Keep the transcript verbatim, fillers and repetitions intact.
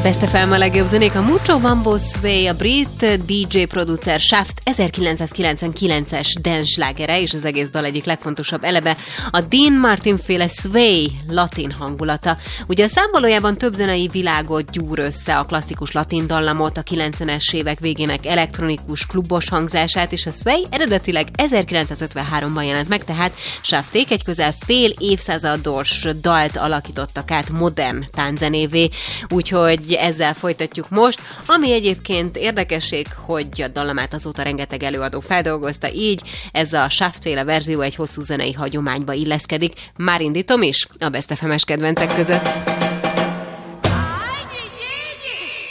Best ef em a legjobb zenék, a Mucho Mambo Sway, a brit dé dzsé producer Shaft ezerkilencszázkilencvenkilences dance slágere, és az egész dal egyik legfontosabb eleme a Dean Martin féle sway latin hangulata. Ugye a szám valójában több zenei világot gyúr össze, a klasszikus latin dallamot, a kilencvenes évek végének elektronikus klubos hangzását, és a sway eredetileg ezerkilencszázötvenháromban jelent meg, tehát Shafték egy közel fél évszázados dalt alakítottak át modern tánczenévé, úgyhogy ezzel folytatjuk most, ami egyébként érdekesség, hogy a dallamát azóta rengeteg előadó feldolgozta, így ez a Shaft-féle verzió egy hosszú zenei hagyományba illeszkedik. Már indítom is a Best ef em-es kedvencek között.